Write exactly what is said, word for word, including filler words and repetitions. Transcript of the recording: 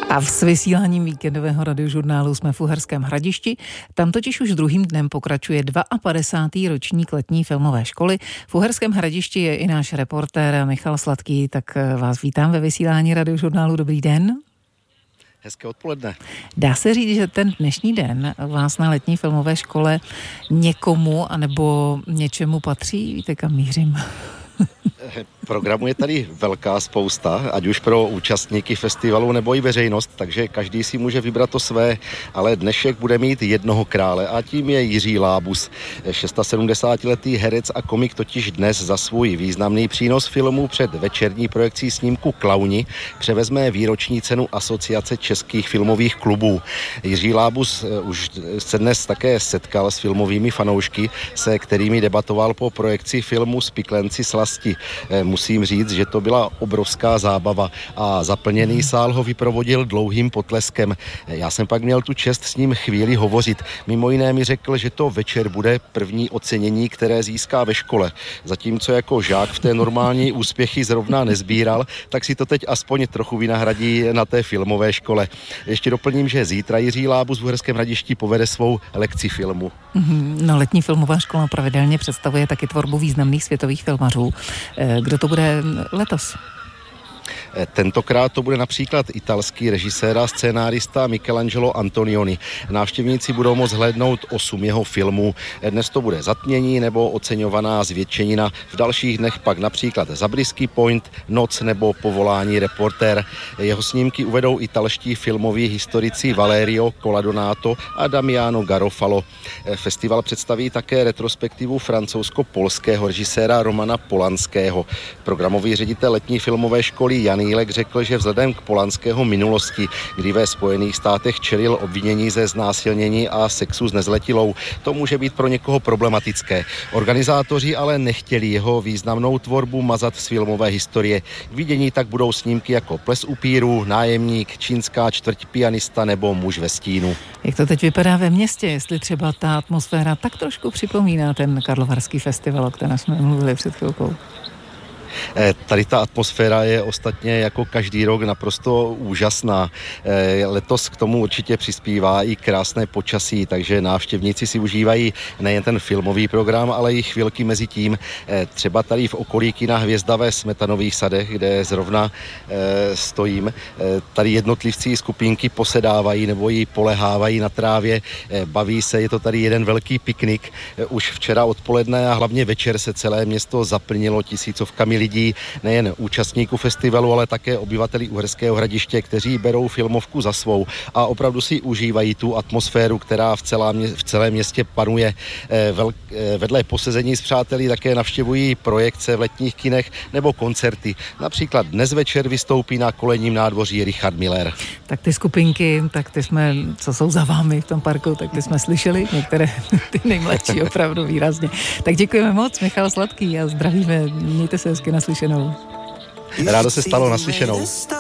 A s vysíláním víkendového radiožurnálu jsme v Uherském Hradišti. Tam totiž už druhým dnem pokračuje padesátý druhý ročník letní filmové školy. V Uherském Hradišti je i náš reportér Michal Sladký, tak vás vítám ve vysílání radiožurnálu. Dobrý den. Hezké odpoledne. Dá se říct, že ten dnešní den vás na letní filmové škole někomu anebo něčemu patří? Víte, kam mířím? Programu je tady velká spousta, ať už pro účastníky festivalu nebo i veřejnost, takže každý si může vybrat to své, ale dnešek bude mít jednoho krále a tím je Jiří Lábus. sedmdesátišestiletý herec a komik totiž dnes za svůj významný přínos filmu před večerní projekcí snímku Klauni převezme výroční cenu Asociace českých filmových klubů. Jiří Lábus už se dnes také setkal s filmovými fanoušky, se kterými debatoval po projekci filmu Spiklenci slasti. Musím říct, že to byla obrovská zábava a zaplněný sál ho vyprovodil dlouhým potleskem. Já jsem pak měl tu čest s ním chvíli hovořit. Mimo jiné mi řekl, že to večer bude první ocenění, které získá ve škole. Zatímco jako žák v té normální úspěchy zrovna nezbíral, tak si to teď aspoň trochu vynahradí na té filmové škole. Ještě doplním, že zítra Jiří Lábus v Uherském Hradišti povede svou lekci filmu. No, letní filmová škola pravidelně představuje taky tvorbu významných světových filmařů. Kdo to bude letos? Tentokrát to bude například italský režisér a scénárista Michelangelo Antonioni. Návštěvníci budou moct hlédnout osm jeho filmů. Dnes to bude Zatmění nebo Oceňovaná zvětšenina. V dalších dnech pak například Zabriskie Point, Noc nebo Povolání reportér. Jeho snímky uvedou italští filmoví historici Valerio Coladonato a Damiano Garofalo. Festival představí také retrospektivu francouzsko-polského režiséra Romana Polanského. Programový ředitel letní filmové školy Jan Jílek řekl, že vzhledem k Polanského minulosti, kdy ve Spojených státech čelil obvinění ze znásilnění a sexu s nezletilou, to může být pro někoho problematické. Organizátoři ale nechtěli jeho významnou tvorbu mazat z filmové historie. K vidění tak budou snímky jako Ples upírů, Nájemník, Čínská čtvrť, Pianista nebo Muž ve stínu. Jak to teď vypadá ve městě, jestli třeba ta atmosféra tak trošku připomíná ten Karlovarský festival, o kterém jsme mluvili před chvilkou? Tady ta atmosféra je ostatně jako každý rok naprosto úžasná. Letos k tomu určitě přispívá i krásné počasí, takže návštěvníci si užívají nejen ten filmový program, ale i chvilky mezi tím. Třeba tady v okolí kina Hvězda ve Smetanových sadech, kde zrovna stojím, tady jednotlivci skupinky posedávají nebo ji polehávají na trávě, baví se, je to tady jeden velký piknik. Už včera odpoledne a hlavně večer se celé město zaplnilo tisícovkami lidí, nejen účastníků festivalu, ale také obyvateli Uherského Hradiště, kteří berou filmovku za svou a opravdu si užívají tu atmosféru, která v, celá mě, v celém městě panuje. Vel, vedle posezení s přáteli také navštěvují projekce v letních kinech nebo koncerty. Například dnes večer vystoupí na Kolejním nádvoří Richard Miller. Tak ty skupinky, tak ty jsme, co jsou za vámi v tom parku, tak ty jsme slyšeli, některé ty nejmladší opravdu výrazně. Tak děkujeme moc, Michal Sladký, a zdravíme, mějte se hezky, naslyšenou. Rádo se stalo, naslyšenou.